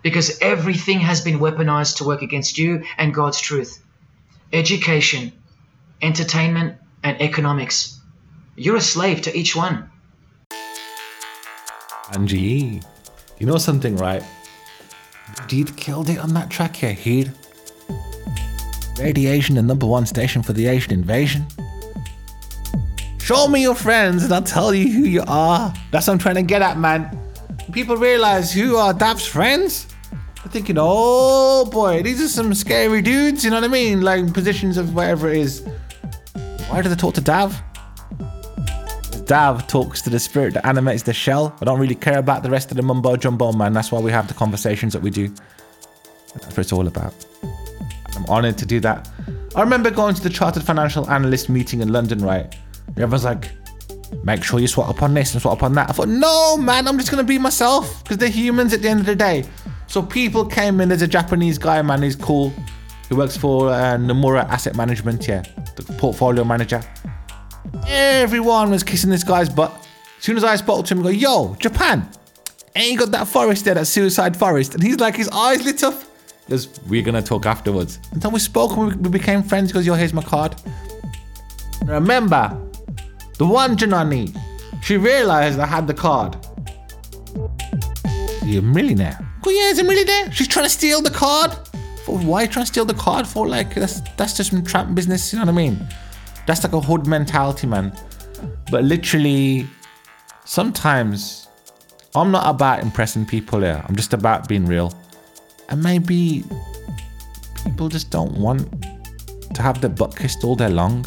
because everything has been weaponized to work against you and God's truth. Education, entertainment, and economics. You're a slave to each one. Angie, you know something, right? Deed killed it on that track here, Heed. Radiation, the #1 station for the Asian invasion. Show me your friends and I'll tell you who you are. That's what I'm trying to get at, man. When people realize who are Dav's friends, they're thinking, oh boy, these are some scary dudes, you know what I mean? Like in positions of whatever it is. Why do they talk to Dav? Dav talks to the spirit that animates the shell. I don't really care about the rest of the mumbo jumbo, man. That's why we have the conversations that we do. That's what it's all about. I'm honored to do that. I remember going to the Chartered Financial Analyst meeting in London, right? Everyone's like, make sure you swat up on this and swat up on that. I thought, no, man, I'm just going to be myself because they're humans at the end of the day. So people came in. There's a Japanese guy, man, he's cool. He works for Nomura Asset Management, yeah, the portfolio manager. Everyone was kissing this guy's butt. As soon as I spoke to him, I go, yo, Japan, ain't you got that forest there, that suicide forest? And he's like, his eyes lit up. He goes, we're going to talk afterwards. And then we spoke and we became friends. He goes, yo, here's my card. Remember, the one Janani, she realized I had the card. You're a millionaire. I go, yeah, he's a millionaire. She's trying to steal the card. For why are you trying to steal the card for? Like, that's just some tramp business, you know what I mean? That's like a hood mentality, man. But literally, sometimes I'm not about impressing people here. I'm just about being real. And maybe people just don't want to have their butt kissed all day long.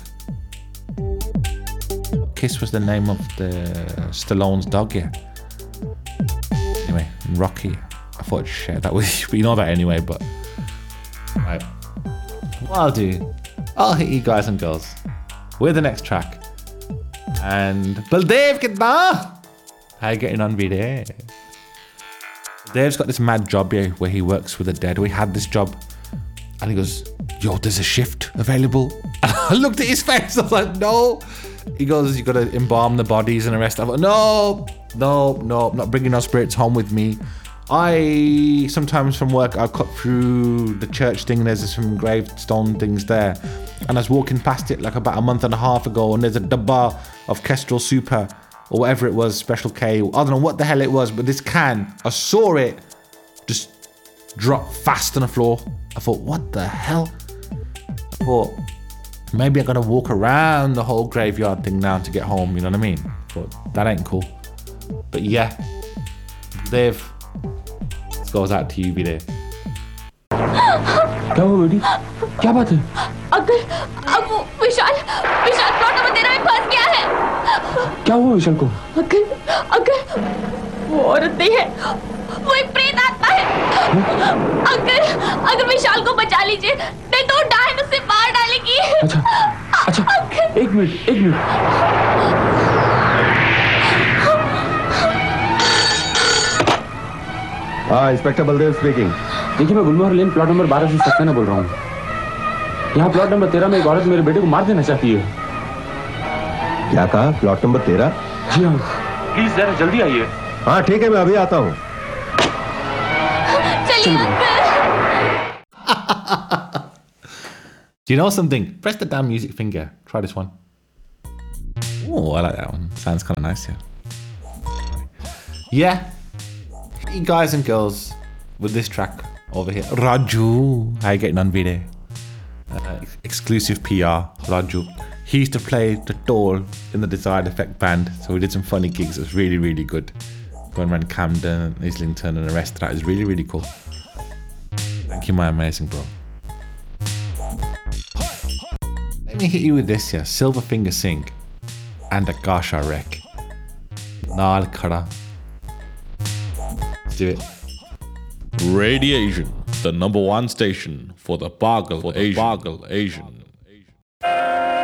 Kiss was the name of the Stallone's dog, yeah. Anyway, Rocky. I thought I'd share that with you, but you know that anyway, but... Right. What I'll do, I'll hit you guys and girls with the next track. And Baldev, kitna? How you getting on, video? Dave's got this mad job here where he works with the dead. We had this job and he goes, yo, there's a shift available. And I looked at his face, I was like, no. He goes, you gotta embalm the bodies and the rest. I thought, no, I'm not bringing no spirits home with me. I sometimes from work, I'll cut through the church thing and there's some gravestone things there. And I was walking past it like about a month and a half ago and there's a dabba of Kestrel Super or whatever it was, Special K. I don't know what the hell it was, but this can, I saw it just drop fast on the floor. I thought, what the hell? I thought, maybe I gotta walk around the whole graveyard thing now to get home, you know what I mean? But that ain't cool. But yeah, Dave, this goes out to you, be there. क्या हुआ बेटी? क्या बात है? अब वो विशाल plot number 13 में फंस गया है। क्या हुआ विशाल को? अगर वो औरत नहीं है, वो एक प्रेत आत्मा है। अगर विशाल को बचा लीजिए, नहीं तो डायन उसे मार डालेगी। अच्छा, एक मिनट। हाँ, इंस्पेक्टर बलदेव स्पीकिंग। देखिए, मैं गुलमोहर लेन प्लॉट नंबर 12 से सक्सेना बोल रहा हूँ। यहाँ प्लॉट नंबर 13 में एक औरत मेरे बेटे को मार देना चाहती है। क्या कहा? Plot number 13? जी हाँ। प्लीज जरा जल्दी आइए। हाँ ठीक है, मैं अभी आता हूँ। Do you know something? Press the damn music finger. Try this one. Oh, I like that one. Sounds kind of nice, yeah. Yeah. You guys and girls with this track over here. Raju. How you getting on, video? Exclusive PR, Raju. He used to play the Dole in the Desired Effect band, so we did some funny gigs. It was really, really good. Going around Camden, Islington and the rest of that is really, really cool. Thank you, my amazing bro. Let me hit you with this here. Silverfinger Singh and a Gasha Wreck. Naal Khada. Let's do it. Radiation, the #1 station for the Bagal Asian.